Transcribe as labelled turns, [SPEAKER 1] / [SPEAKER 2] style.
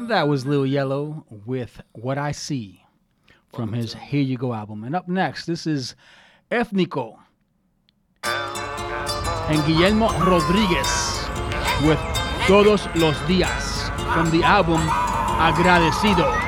[SPEAKER 1] That was Lil Yellow with What I See from his Here You Go album. And up next, this is Étnico and Guillermo Rodríguez with Todos los Días from the album Agradecido.